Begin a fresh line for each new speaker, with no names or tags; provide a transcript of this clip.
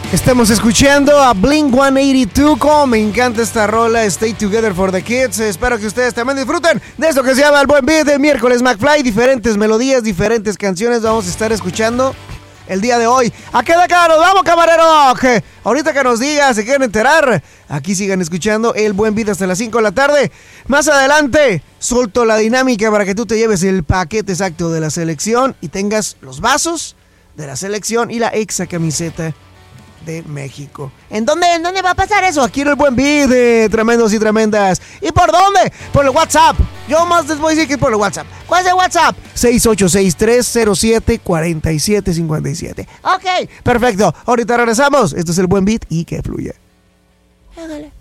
Estamos escuchando a Blink-182. Como me encanta esta rola, Stay Together for the Kids. Espero que ustedes también disfruten de esto que se llama el Buen Beat de miércoles McFly. Diferentes melodías, diferentes canciones vamos a estar escuchando el día de hoy. ¿A qué de acá nos vamos, camarero? Que ahorita que nos diga, se quieren enterar, aquí sigan escuchando el Buen Beat hasta las 5 de la tarde. Más adelante, solto la dinámica para que tú te lleves el paquete exacto de la selección y tengas los vasos de la selección y la exa camiseta de México. ¿En dónde va a pasar eso? Aquí en el Buen Beat de Tremendos y Tremendas. ¿Y por dónde? Por el WhatsApp. Yo más les voy a decir que es por el WhatsApp. ¿Cuál es el WhatsApp? 6863074757. Ok, perfecto. Ahorita regresamos. Esto es el Buen Beat y que fluya. Hágale.